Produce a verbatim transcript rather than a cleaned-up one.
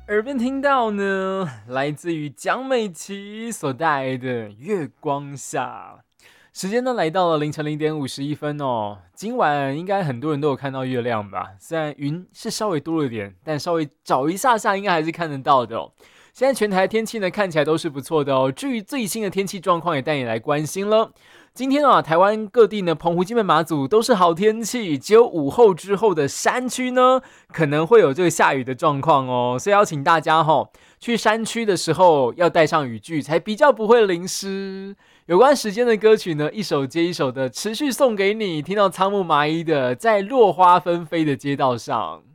耳边听到呢，来自于江美琪所带来的《月光下》。时间呢来到了凌晨零点五十一分哦。今晚应该很多人都有看到月亮吧？虽然云是稍微多了点，但稍微找一下下应该还是看得到的哦。现在全台天气呢看起来都是不错的哦。至于最新的天气状况，也带你来关心了。今天啊，台湾各地呢，澎湖、金门、马祖都是好天气，只有午后之后的山区呢，可能会有这个下雨的状况哦。所以邀请大家哈、哦，去山区的时候要带上雨具，才比较不会淋湿。有关时间的歌曲呢，一首接一首的持续送给你。听到仓木麻衣的《在落花纷飞的街道上》。